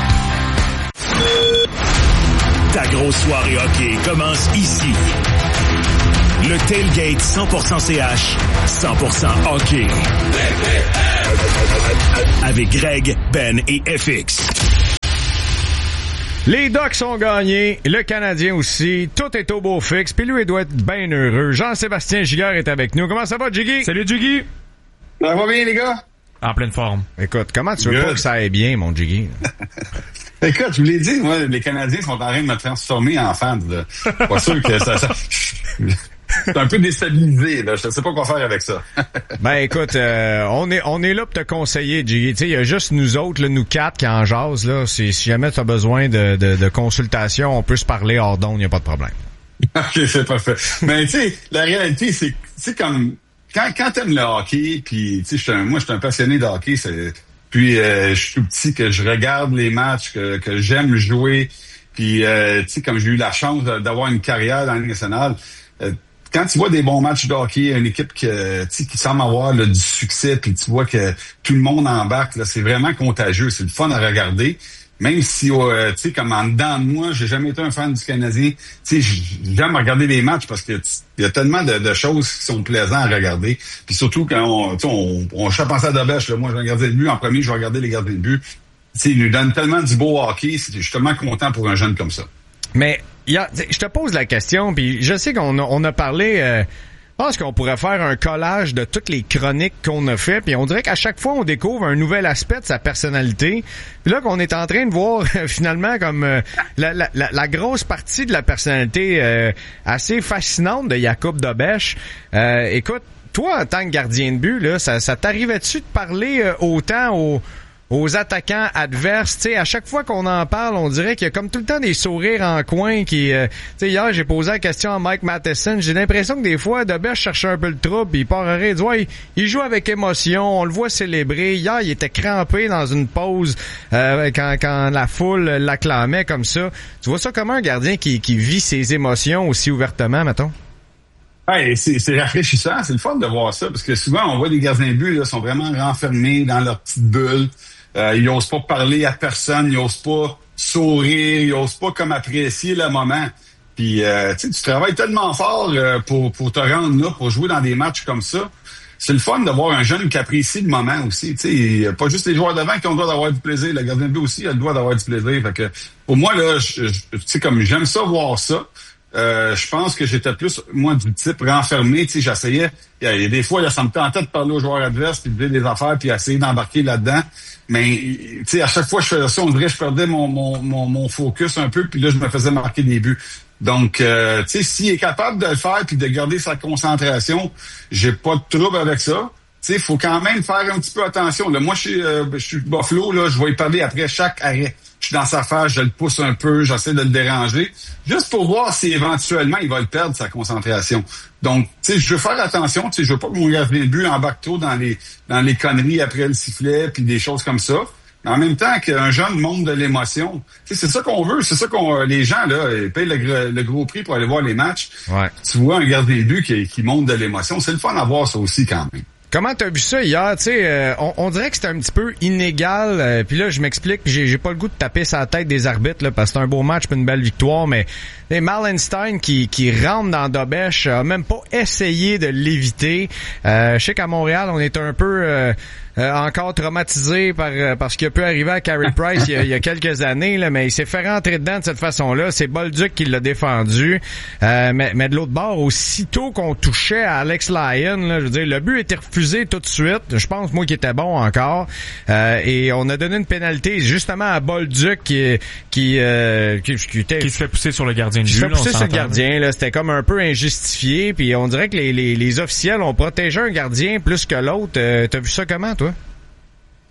Ta grosse soirée hockey commence ici. Le Tailgate cent pour cent C H, cent pour cent hockey. Avec Greg, Ben et F X. Les Ducks ont gagné, le Canadien aussi, tout est au beau fixe, puis lui il doit être bien heureux. Jean-Sébastien Giguère est avec nous. Comment ça va, Jiggy? Salut, Jiggy! Ça va bien, les gars? En pleine forme. Écoute, comment tu veux Good. Pas que ça aille bien, mon Jiggy? Écoute, je vous l'ai dit, moi, les Canadiens sont en train de me transformer en fan. Là. Pas sûr que ça... ça... C'est un peu déstabilisé, là. Je ne sais pas quoi faire avec ça. Ben écoute, euh, on est on est là pour te conseiller, Jiggy. Tu sais, il y a juste nous autres, là, nous quatre qui en jasent, là. Si, si jamais tu as besoin de, de, de consultation, on peut se parler hors d'onde, il n'y a pas de problème. OK, c'est parfait. Mais tu sais, la réalité, c'est c'est comme quand quand t'aimes le hockey, puis tu sais, moi je suis un passionné de hockey, c'est puis euh, je suis tout petit que je regarde les matchs, que, que j'aime jouer, puis euh, tu sais, comme j'ai eu la chance d'avoir une carrière dans la Ligue nationale, euh, quand tu vois des bons matchs de hockey, une équipe que, qui semble avoir là, du succès, puis tu vois que tout le monde embarque, là, c'est vraiment contagieux, c'est le fun à regarder. Même si, euh, tu sais, comme en dedans de moi, j'ai jamais été un fan du Canadien, tu sais, j'aime regarder les matchs parce que il y a tellement de, de choses qui sont plaisantes à regarder. Puis surtout quand on, tu sais, on, on, je pensé à Dobèche, là, moi je vais regarder le but en premier, je vais regarder les gardiens de but. Tu sais, ils nous donnent tellement du beau hockey, je suis tellement content pour un jeune comme ça. Mais il y a, je te pose la question, puis je sais qu'on a, on a parlé. Euh, je pense qu'on pourrait faire un collage de toutes les chroniques qu'on a fait, puis on dirait qu'à chaque fois on découvre un nouvel aspect de sa personnalité. Puis là qu'on est en train de voir finalement comme euh, la, la, la grosse partie de la personnalité euh, assez fascinante de Jakub Dobèche. Euh, écoute, toi en tant que gardien de but, là, ça, ça t'arrivait-tu de parler euh, autant aux aux attaquants adverses? Tu sais, à chaque fois qu'on en parle, on dirait qu'il y a comme tout le temps des sourires en coin qui... Euh, tu sais, hier, j'ai posé la question à Mike Matheson. J'ai l'impression que des fois, Dobèche cherchait un peu le trouble, puis il part arrêter, il dit, ouais, il, il joue avec émotion, on le voit célébrer. Hier, il était crampé dans une pause euh, quand, quand la foule l'acclamait comme ça. Tu vois ça comment un gardien qui, qui vit ses émotions aussi ouvertement, mettons? Ouais, c'est, c'est rafraîchissant, c'est le fun de voir ça, parce que souvent, on voit des gardiens de but, là, sont vraiment renfermés dans leur petite bulle. Euh, ils osent pas parler à personne, ils osent pas sourire, ils osent pas comme apprécier le moment. Puis euh, tu sais, tu travailles tellement fort euh, pour pour te rendre là, pour jouer dans des matchs comme ça. C'est le fun de voir un jeune qui apprécie le moment aussi. Tu sais, pas juste les joueurs devant qui ont le droit d'avoir du plaisir, le gardien de but aussi a le droit d'avoir du plaisir. Fait que pour moi là, tu sais, comme j'aime ça voir ça. Euh, je pense que j'étais plus, moi, du type renfermé. Tu sais, j'essayais. Il y, y a des fois, là, ça me tentait de parler aux joueurs adverses, puis de dire des affaires, puis essayer d'embarquer là-dedans. Mais, tu sais, à chaque fois que je faisais ça, on dirait que je perdais mon, mon, mon, mon focus un peu, puis là, je me faisais marquer des buts. Donc, euh, tu sais, s'il est capable de le faire, puis de garder sa concentration, j'ai pas de trouble avec ça. Tu sais, il faut quand même faire un petit peu attention. Là, moi, je suis, euh, je suis Buffalo, là, je vais y parler après chaque arrêt. Je suis dans sa face, je le pousse un peu, j'essaie de le déranger, juste pour voir si éventuellement il va le perdre, sa concentration. Donc, tu sais, je veux faire attention, tu sais, je veux pas que mon gardien de but embarque trop dans les dans les conneries après le sifflet, puis des choses comme ça. Mais en même temps qu'un jeune monte de l'émotion, tu sais, c'est ça qu'on veut, c'est ça qu'on les gens là, ils payent le, le gros prix pour aller voir les matchs. Ouais. Tu vois un gardien de but qui, qui monte de l'émotion, c'est le fun à voir ça aussi quand même. Comment t'as vu ça hier? Tu sais, euh, on, on dirait que c'était un petit peu inégal. Euh, puis là, je m'explique, j'ai, j'ai pas le goût de taper sa tête des arbitres là, parce que c'est un beau match, puis une belle victoire. Mais Malenstein qui, qui rentre dans Dobèche a même pas essayé de l'éviter. Euh, je sais qu'à Montréal, on est un peu euh, euh, encore traumatisé par euh, par ce qui a pu arriver à Carey Price il y, a, il y a quelques années. Là, mais il s'est fait rentrer dedans de cette façon-là. C'est Bolduc qui l'a défendu. Euh, mais, mais de l'autre bord, aussitôt qu'on touchait à Alex Lyon, là, je veux dire, le but était refusé tout de suite. Je pense, moi, qu'il était bon encore. Euh, et on a donné une pénalité justement à Bolduc qui qui, euh, qui, qui était... Qui se fait pousser sur le gardien de but. Qui se fait pousser sur le gardien. Là, c'était comme un peu injustifié. Puis on dirait que les, les, les officiels ont protégé un gardien plus que l'autre. Euh, t'as vu ça comment, toi?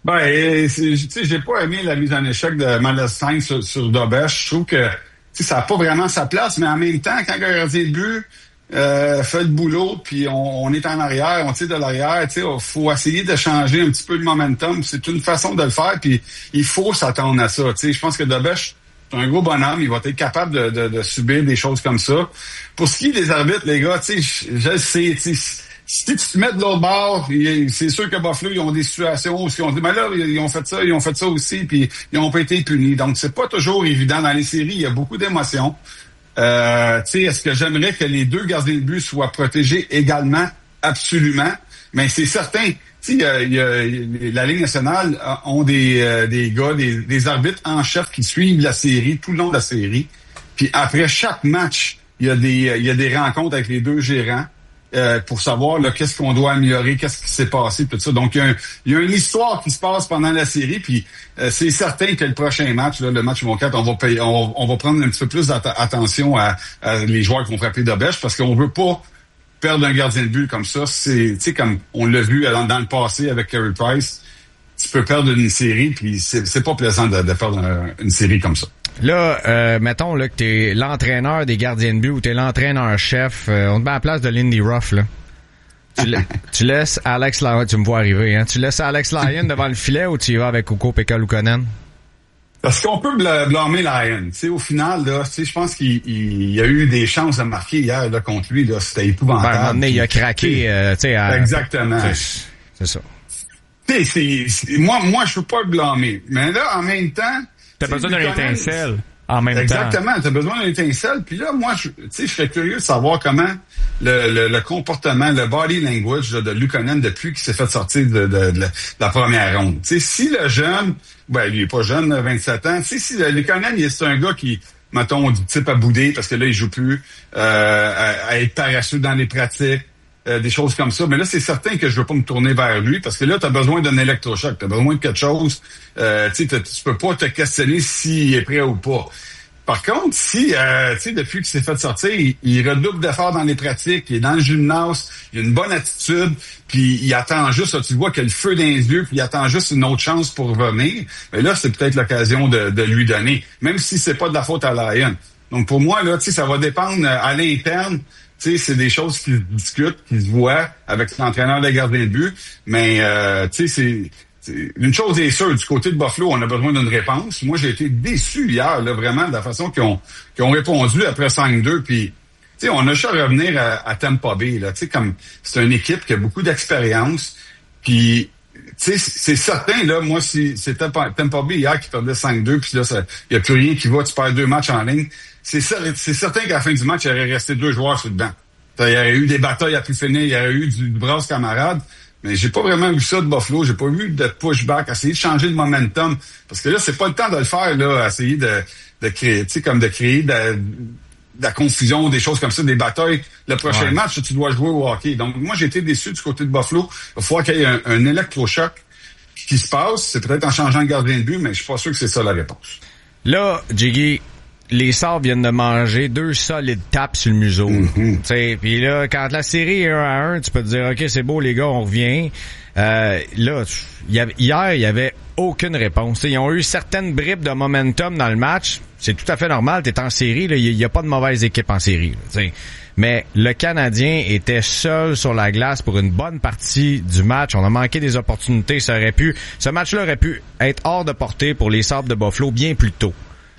Ben, tu sais, j'ai pas aimé la mise en échec de Malestin sur, sur Dobesch. Je trouve que ça n'a pas vraiment sa place, mais en même temps, quand un gardien de but euh, fait le boulot, puis on, on est en arrière, on tire de l'arrière, tu sais, il faut essayer de changer un petit peu le momentum. C'est une façon de le faire, puis il faut s'attendre à ça. Tu sais, je pense que Dobesch, c'est un gros bonhomme, il va être capable de, de, de subir des choses comme ça. Pour ce qui est des arbitres, les gars, tu sais, je, je le sais, tu sais, si tu te mets de l'autre bord, c'est sûr que Buffalo, ils ont des situations où ils ont dit, mais là, ils ont fait ça, ils ont fait ça aussi, puis ils ont pas été punis. Donc, c'est pas toujours évident. Dans les séries, il y a beaucoup d'émotions. Euh, tu sais, est-ce que j'aimerais que les deux gardiens de but soient protégés également? Absolument. Mais c'est certain. Tu sais, il y a, il y a, la Ligue nationale ont des, euh, des gars, des, des arbitres en chef qui suivent la série, tout le long de la série. Puis après chaque match, il y a des, il y a des rencontres avec les deux gérants. Euh, pour savoir là qu'est-ce qu'on doit améliorer, qu'est-ce qui s'est passé, tout ça. Donc, il y a, un, il y a une histoire qui se passe pendant la série, puis euh, c'est certain que le prochain match, là, le match numéro quatre, on va payer, on, on va prendre un petit peu plus d'attention à, à les joueurs qui vont frapper Dobesch, parce qu'on veut pas perdre un gardien de but comme ça. C'est, tu sais, comme on l'a vu dans, dans le passé avec Carey Price, tu peux perdre une série, puis c'est, c'est pas plaisant de, de perdre un, une série comme ça. Là, euh, mettons là que t'es l'entraîneur des gardiens de but ou t'es l'entraîneur-chef, euh, on te met à la place de Lindy Ruff, là. Tu, la, tu laisses Alex Lyon, tu me vois arriver, hein. Tu laisses Alex Lyon devant le filet ou tu y vas avec Ukko-Pekka Luukkonen? Parce qu'on peut bl- blâmer Lyon. Tu sais, au final, là, tu sais, je pense qu'il il, il y a eu des chances de marquer hier, là, contre lui, là. C'était épouvantable. Ben, à un moment donné, il a craqué, euh, tu sais. À... Exactement. C'est, c'est ça. Tu sais, c'est, c'est, moi, moi, je peux pas le blâmer. Mais là, en même temps, t'as besoin d'une étincelle en même Exactement, temps. Exactement, t'as besoin d'une étincelle. Puis là, moi, je, tu sais, je serais curieux de savoir comment le, le, le comportement, le body language là, de Luukkonen depuis qu'il s'est fait sortir de, de, de, la, de la première ronde. Tu sais, si le jeune, ben, il est pas jeune, vingt-sept ans. Tu sais, si le Luukkonen, il est un gars qui, mettons, du type à bouder parce que là, il joue plus, euh, à, à être parachute dans les pratiques. Euh, des choses comme ça. Mais là, c'est certain que je veux pas me tourner vers lui parce que là, tu as besoin d'un électrochoc. Tu as besoin de quelque chose. Euh, tu sais, tu peux pas te questionner s'il est prêt ou pas. Par contre, si, euh, tu sais, depuis qu'il s'est fait sortir, il, il redouble d'efforts dans les pratiques, il est dans le gymnase, il a une bonne attitude, puis il attend juste, là, tu vois qu'il a le feu dans les yeux, puis il attend juste une autre chance pour revenir. Mais là, c'est peut-être l'occasion de, de lui donner, même si c'est pas de la faute à Lyon. Donc, pour moi, là, tu sais, ça va dépendre à l'interne. Tu sais, c'est des choses qui se discutent, qui se voient avec l'entraîneur des gardiens de but. Mais, euh, tu sais, c'est, c'est... Une chose est sûre, du côté de Buffalo, on a besoin d'une réponse. Moi, j'ai été déçu hier, là, vraiment, de la façon qu'ils ont, qu'ils ont répondu après cinq deux. Puis, tu sais, on a juste à revenir à, à Tampa Bay, là. Tu sais, comme, c'est une équipe qui a beaucoup d'expérience. Puis, tu sais, c'est certain, là, moi, si c'était Tampa Bay hier qui perdait cinq deux, puis là, il n'y a plus rien qui va, tu perds deux matchs en ligne. C'est, c'est certain qu'à la fin du match, il y aurait resté deux joueurs sur le banc. Il y aurait eu des batailles à plus finir, il y aurait eu du, du brasse camarade, mais j'ai pas vraiment vu ça de Buffalo, j'ai pas vu de pushback, essayer de changer le momentum, parce que là, c'est pas le temps de le faire, là, essayer de, de créer, tu sais, comme de créer de, de la confusion, des choses comme ça, des batailles. Le prochain ouais. match, tu dois jouer au hockey. Donc, moi, j'ai été déçu du côté de Buffalo. Il va falloir qu'il y ait un, un électrochoc qui se passe. C'est peut-être en changeant de gardien de but, mais je suis pas sûr que c'est ça la réponse. Là, Jiggy, les Sabres viennent de manger deux solides tapes sur le museau. Mm-hmm. Puis là, quand la série est un à un, tu peux te dire, OK, c'est beau, les gars, on revient. Euh, là, y avait, hier, il y avait aucune réponse. T'sais, ils ont eu certaines bribes de momentum dans le match. C'est tout à fait normal, t'es en série. Il n'y a pas de mauvaise équipe en série. Là, mais le Canadien était seul sur la glace pour une bonne partie du match. On a manqué des opportunités. Ça aurait pu, ce match-là aurait pu être hors de portée pour les Sabres de Buffalo bien plus tôt.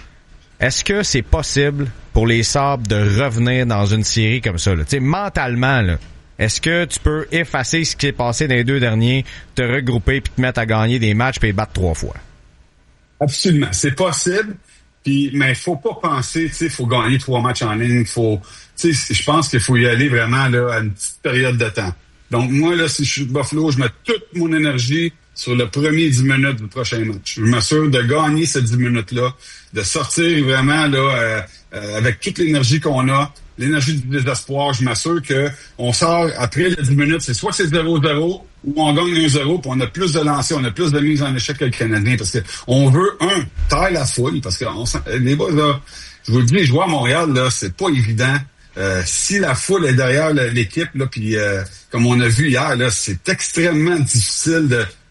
Est-ce que c'est possible pour les Sabres de revenir dans une série comme ça, là? Tu sais, mentalement, là, est-ce que tu peux effacer ce qui s'est passé dans les deux derniers, te regrouper puis te mettre à gagner des matchs puis battre trois fois? Absolument. C'est possible. Puis, mais faut pas penser, tu sais, faut gagner trois matchs en ligne. Faut, tu sais, je pense qu'il faut y aller vraiment, là, à une petite période de temps. Donc, moi, là, si je suis de Buffalo, je mets toute mon énergie sur le premier dix minutes du prochain match. Je m'assure de gagner ces dix minutes-là, de sortir vraiment là euh, euh, avec toute l'énergie qu'on a, l'énergie du désespoir. Je m'assure que on sort après les dix minutes, c'est soit c'est zéro zéro ou on gagne un zéro, puis on a plus de lancers, on a plus de mises en échec que le Canadien, parce que on veut, un, taille la foule, parce que on, les boys, là, je vous le dis, les joueurs à Montréal, là, c'est pas évident. Euh, si la foule est derrière l'équipe, là, puis euh, comme on a vu hier, là, c'est extrêmement difficile de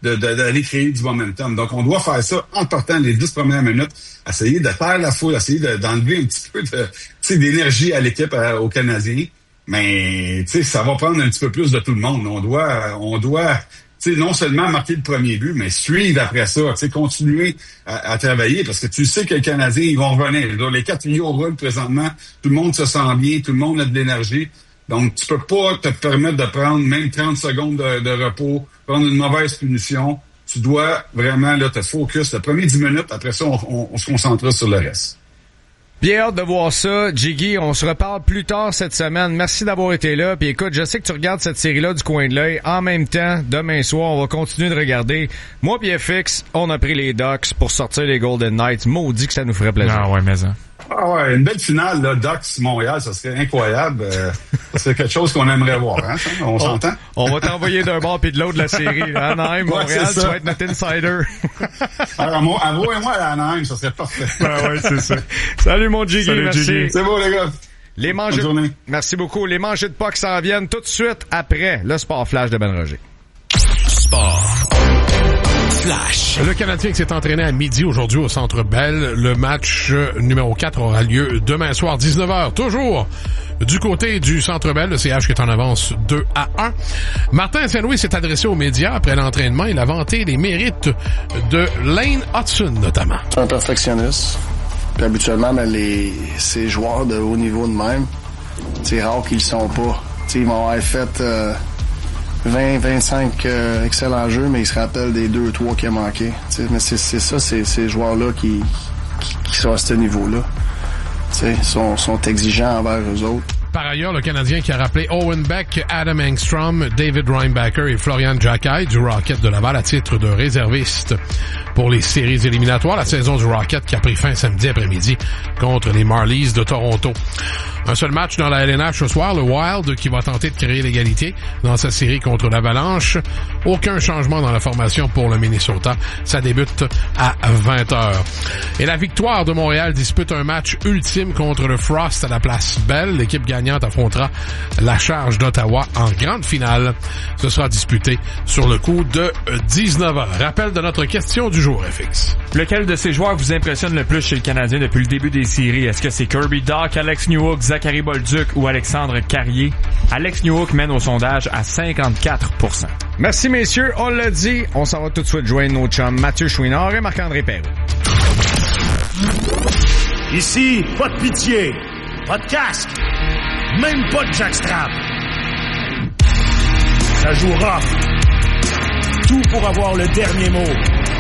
de, de, d'aller créer du momentum. Donc, on doit faire ça en partant les dix premières minutes, essayer de taire la foule, essayer de, d'enlever un petit peu de, tu sais, d'énergie à l'équipe, à, aux Canadiens. Mais, tu sais, ça va prendre un petit peu plus de tout le monde. On doit, on doit, tu sais, non seulement marquer le premier but, mais suivre après ça, tu sais, continuer à, à travailler, parce que tu sais que les Canadiens, ils vont revenir. Donc, les quatre trios roulent présentement, tout le monde se sent bien, tout le monde a de l'énergie. Donc, tu peux pas te permettre de prendre même trente secondes de, de repos, prendre une mauvaise punition. Tu dois vraiment là te focus les premières dix minutes. Après ça, on, on, on se concentrera sur le reste. Bien hâte de voir ça. Jiggy, on se reparle plus tard cette semaine. Merci d'avoir été là. Puis écoute, je sais que tu regardes cette série-là du coin de l'œil. En même temps, demain soir, on va continuer de regarder. Moi puis F X, on a pris les Ducks pour sortir les Golden Knights. Maudit que ça nous ferait plaisir. Ah ouais, mais ça. Ah ouais, une belle finale, là, Ducks Montréal, ça serait incroyable. Euh, c'est quelque chose qu'on aimerait voir, hein? On, on s'entend? On va t'envoyer d'un bord puis de l'autre de la série. Anaheim, Montréal, ouais, tu vas être notre insider. Alors, moi, envoyez-moi à Anaheim, ça serait parfait. Ben ouais, c'est ça. Salut mon Jiggy, Salut, merci. Jiggy. C'est beau, les gars. Les manches. Merci beaucoup. Les manches de puck s'en viennent tout de suite après le Sport Flash de Ben Roger. Sport Flash. Le Canadien qui s'est entraîné à midi aujourd'hui au Centre Bell. Le match numéro quatre aura lieu demain soir, dix-neuf heures. Toujours du côté du Centre Bell, le C H qui est en avance deux à un. Martin Saint-Louis s'est adressé aux médias après l'entraînement. Il a vanté les mérites de Lane Hudson, notamment. C'est un perfectionniste. Puis habituellement, ben, les, ces joueurs de haut niveau de même, c'est rare qu'ils le sont pas. T'sais, ils vont avoir fait... Euh, vingt, vingt-cinq euh, excellents jeux, mais ils se rappellent des deux, trois qui a manqué. T'sais, mais c'est, c'est ça, c'est ces joueurs-là qui, qui, qui sont à ce niveau-là. T'sais, sont, sont exigeants envers eux autres. Par ailleurs, le Canadien qui a rappelé Owen Beck, Adam Engstrom, David Reinbacher et Florian Jacquet du Rocket de Laval à titre de réserviste pour les séries éliminatoires. La saison du Rocket qui a pris fin samedi après-midi contre les Marlies de Toronto. Un seul match dans la L N H ce soir, le Wild qui va tenter de créer l'égalité dans sa série contre l'Avalanche. Aucun changement dans la formation pour le Minnesota. Ça débute à vingt heures. Et la Victoire de Montréal dispute un match ultime contre le Frost à la Place Bell. L'équipe gagnante affrontera la Charge d'Ottawa en grande finale. Ce sera disputé sur le coup de dix-neuf heures. Rappel de notre question du jour, F X. Lequel de ces joueurs vous impressionne le plus chez le Canadien depuis le début des séries? Est-ce que c'est Kirby Dach, Alex Newhook, Zachary Bolduc ou Alexandre Carrier? Alex Newhook mène au sondage à cinquante-quatre pour cent. Merci messieurs, on l'a dit. On s'en va tout de suite joindre nos chums Mathieu Chouinard et Marc-André Perrault. Ici, pas de pitié, pas de casque, même pas de jackstrap. Ça joue rough. Tout pour avoir le dernier mot.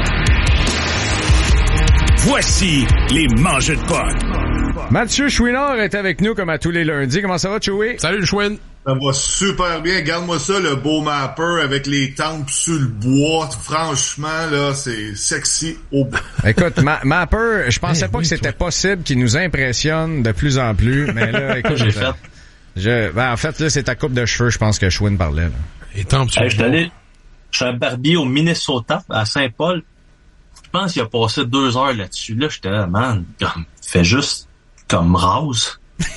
Voici les mangeux de puck. Mathieu Chouinard est avec nous comme à tous les lundis. Comment ça va, Choué? Salut, Chouin. Ça va super bien. Garde-moi ça, le beau mapper avec les tempes sur le bois. Franchement, là, c'est sexy au bout. Écoute, ma- Mapper, je pensais hey, pas oui, que c'était toi. possible qu'il nous impressionne de plus en plus. Mais là, écoute, j'ai fait. Je, ben, en fait, là, c'est ta coupe de cheveux, je pense que Chouin parlait. Là. Les tempes sur hey, le bois. Allé, je suis un barbier au Minnesota, à Saint-Paul. Je pense qu'il a passé deux heures là-dessus. Là, j'étais là, man, comme, fais juste comme rase.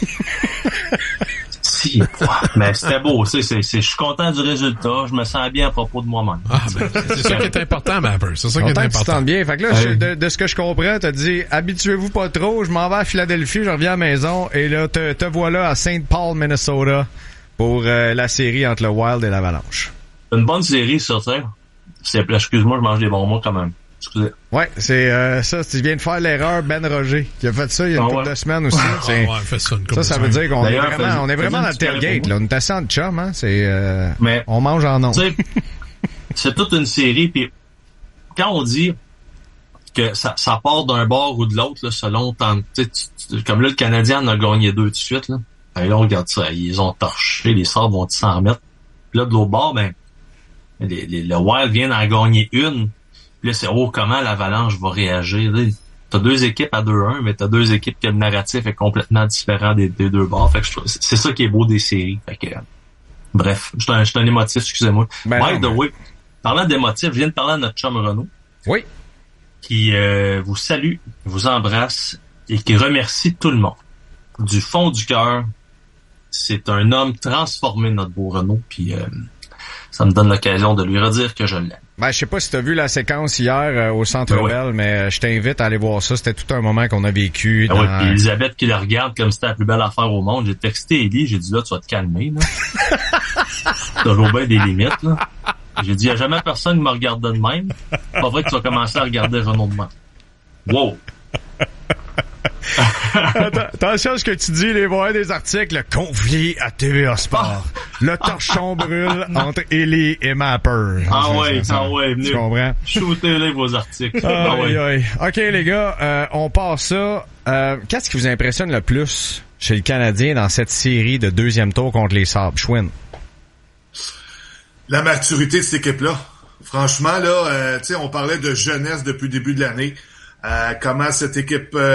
Si, mais c'était beau, c'est, c'est, c'est, je suis content du résultat, je me sens bien à propos de moi-même. Ah, ben, c'est ça qui est important, Mapper, c'est ça qui est important. important. Tu te sens bien. Fait que là, euh... je, de, de ce que je comprends, t'as dit, habituez-vous pas trop, je m'en vais à Philadelphie, je reviens à la maison, et là, te, te voilà à Saint Paul, Minnesota, pour euh, la série entre le Wild et l'Avalanche. Une bonne série, ça, tu sais. C'est, excuse-moi, je mange des bonbons quand même. Excusez. Ouais, c'est euh, ça, tu viens de faire l'erreur Ben Roger, qui a fait ça il y a une ah, couple ouais. de semaines aussi. Ah, c'est, ouais, fait ça, une ça, ça veut dire qu'on D'ailleurs, est vraiment, on est vraiment dans le tailgate, là. On est assis en chum, hein. C'est, euh, Mais, on mange en ondes. C'est toute une série, puis quand on dit que ça, ça part d'un bord ou de l'autre, là, selon, tant, tu, tu, comme là, le Canadien en a gagné deux de suite, là. Et là, on regarde ça, ils ont torché, les Sabres vont s'en remettre. Puis là, de l'autre bord, ben, les, les, le Wild vient d'en gagner une. Puis là, c'est, oh, comment l'Avalanche va réagir? Là, t'as deux équipes à deux un, mais t'as deux équipes que le narratif est complètement différent des, des deux bords. Fait que je, c'est ça qui est beau des séries. Fait que, euh, bref, je suis un, un émotif, excusez-moi. Ben By non, the mais... way, parlant d'émotif, je viens de parler à notre chum Renaud. Oui. Qui euh, vous salue, vous embrasse et qui remercie tout le monde. Du fond du cœur, c'est un homme transformé, notre beau Renaud. Puis euh, ça me donne l'occasion de lui redire que je l'aime. Ben, je sais pas si t'as vu la séquence hier euh, au Centre Ben Bell, oui. mais euh, je t'invite à aller voir ça. C'était tout un moment qu'on a vécu. Ben dans... oui, puis Elisabeth qui le regarde comme si c'était la plus belle affaire au monde. J'ai texté Élie, j'ai dit là, tu vas te calmer, là. T'as toujours bien des limites, là. J'ai dit, il n'y a jamais personne qui me regarde de même. C'est pas vrai que tu vas commencer à regarder Renaud de même. Wow! Attention à ce que tu dis, les voix des articles. Le conflit à T V A Sport. Ah. Le torchon brûle entre Ellie et Mapper. Ah ouais, ah ouais, venez. Tu comprends? Shootez-les vos articles. Ah, ah ouais. Aïe. OK, les gars, euh, on passe ça. Euh, qu'est-ce qui vous impressionne le plus chez le Canadien dans cette série de deuxième tour contre les Sabres? Schwinn. La maturité de cette équipe-là. Franchement, là, euh, tu sais, on parlait de jeunesse depuis le début de l'année. Euh, comment cette équipe... Euh,